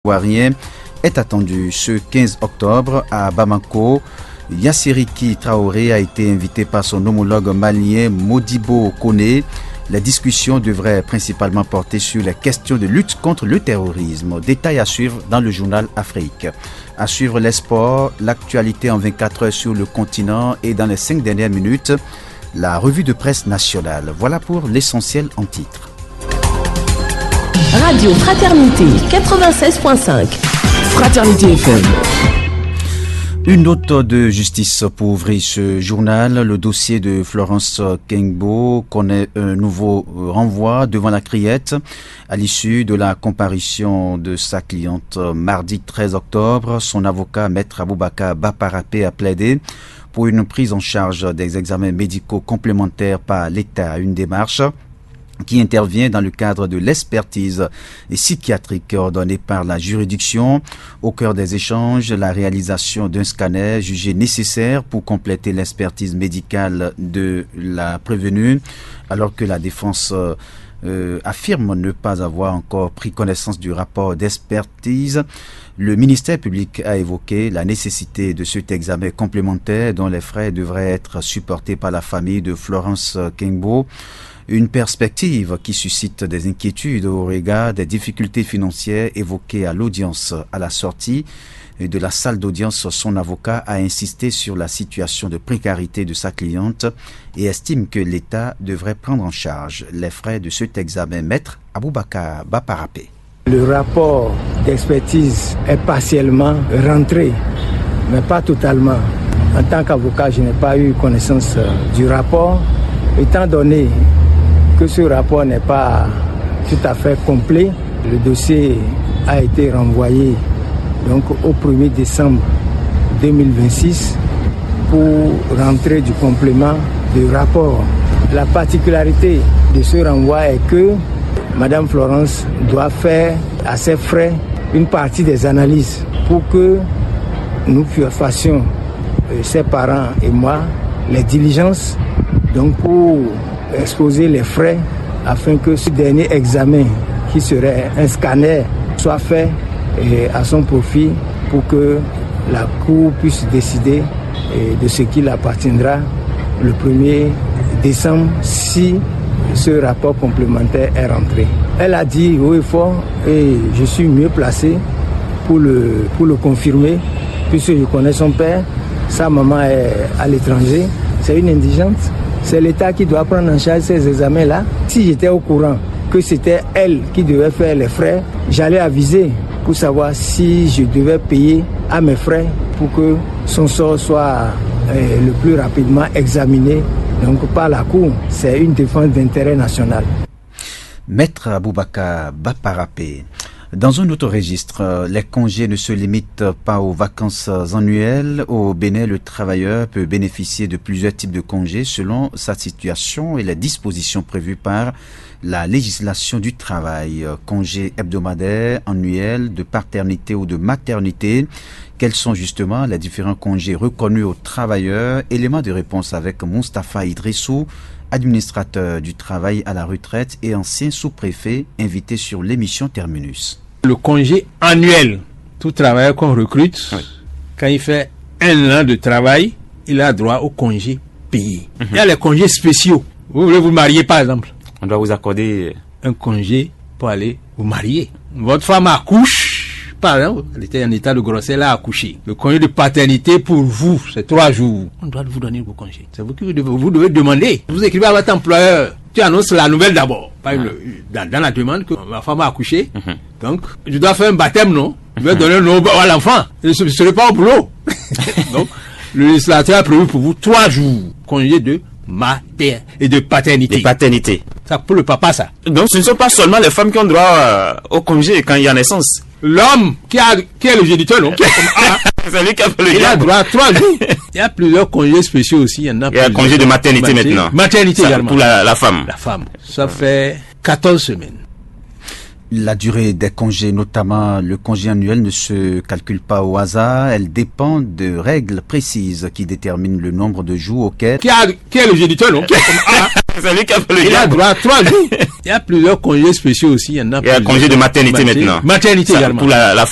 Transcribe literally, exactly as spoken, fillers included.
ivoirien est attendu ce quinze octobre à Bamako. Yassiriki Traoré a été invité par son homologue malien Modibo Kone. La discussion devrait principalement porter sur les questions de lutte contre le terrorisme. Détail à suivre dans le journal Afrique. À suivre les sports, l'actualité en vingt-quatre heures sur le continent et dans les cinq dernières minutes, la revue de presse nationale. Voilà pour l'essentiel en titre. Radio Fraternité quatre-vingt-seize point cinq. Fraternité F M. Une note de justice pour ouvrir ce journal. Le dossier de Florence Kengbo connaît un nouveau renvoi devant la criette à l'issue de la comparution de sa cliente mardi treize octobre. Son avocat, maître Aboubakar Baparapé, a plaidé pour une prise en charge des examens médicaux complémentaires par l'État, une démarche qui intervient dans le cadre de l'expertise psychiatrique ordonnée par la juridiction. Au cœur des échanges, la réalisation d'un scanner jugé nécessaire pour compléter l'expertise médicale de la prévenue, alors que la défense euh, affirme ne pas avoir encore pris connaissance du rapport d'expertise. Le ministère public a évoqué la nécessité de cet examen complémentaire dont les frais devraient être supportés par la famille de Florence Kengbo. Une perspective qui suscite des inquiétudes au regard des difficultés financières évoquées à l'audience. À la sortie de la salle d'audience, son avocat a insisté sur la situation de précarité de sa cliente et estime que l'État devrait prendre en charge les frais de cet examen. Maître Aboubakar Baparapé. Le rapport d'expertise est partiellement rentré, mais pas totalement. En tant qu'avocat, je n'ai pas eu connaissance du rapport, étant donné que ce rapport n'est pas tout à fait complet. Le dossier a été renvoyé donc au premier décembre deux mille vingt-six pour rentrer du complément du rapport. La particularité de ce renvoi est que Madame Florence doit faire à ses frais une partie des analyses pour que nous fassions, ses parents et moi, les diligences donc pour exposer les frais afin que ce dernier examen qui serait un scanner soit fait à son profit pour que la Cour puisse décider de ce qu'il appartiendra le premier décembre si ce rapport complémentaire est rentré. Elle a dit haut et fort et je suis mieux placé pour le, pour le confirmer puisque je connais son père, sa maman est à l'étranger, c'est une indigente. C'est l'État qui doit prendre en charge ces examens-là. Si j'étais au courant que c'était elle qui devait faire les frais, j'allais aviser pour savoir si je devais payer à mes frais pour que son sort soit euh, le plus rapidement examiné donc par la Cour. C'est une défense d'intérêt national. Maître Aboubakar Baparapé. Dans un autre registre, les congés ne se limitent pas aux vacances annuelles. Au Bénin, le travailleur peut bénéficier de plusieurs types de congés selon sa situation et les dispositions prévues par la législation du travail. Congés hebdomadaires, annuels, de paternité ou de maternité. Quels sont justement les différents congés reconnus aux travailleurs? Élément de réponse avec Moustapha Idrissou, administrateur du travail à la retraite et ancien sous-préfet, invité sur l'émission Terminus. Le congé annuel, tout travailleur qu'on recrute, oui. Quand il fait un an de travail, il a droit au congé payé. Mm-hmm. Il y a les congés spéciaux. Vous voulez vous marier par exemple, on doit vous accorder un congé pour aller vous marier. Votre femme accouche, par exemple, elle était en état de grossesse, elle a accouché. Le congé de paternité pour vous, c'est trois jours. On doit vous donner vos congés. C'est vous qui vous devez, vous devez demander. Vous écrivez à votre employeur. Tu annonces la nouvelle d'abord. Pas une, dans, dans la demande que ma femme a accouché. Mm-hmm. Donc, je dois faire un baptême, non? Je vais mm-hmm. donner un nom à l'enfant. Ce ne serait pas au boulot. Donc, le législateur a prévu pour vous trois jours. Congé de mater et de paternité. De paternité. Ça pour le papa, ça. Donc, ce ne sont pas seulement les femmes qui ont droit euh, au congé quand il y a naissance. L'homme qui, a, qui est le géniteur, non? Qui est comme, ah, c'est lui qui a fait le il a droit à trois jours. Il y a plusieurs congés spéciaux aussi. Il y en a il y a un congé de maternité maternité maintenant. Maternité ça, également. Pour la, la femme. La femme. Ça fait quatorze semaines. La durée des congés, notamment le congé annuel, ne se calcule pas au hasard. Elle dépend de règles précises qui déterminent le nombre de jours auxquels... Qui, a, qui est le géniteur, non? Qui est comme, ah, c'est lui qui a fait le il a droit à trois jours. Il y a plusieurs congés spéciaux aussi. Il y en a il y a un congé de maternité, maternité maintenant. Maternité ça, également. Pour la, la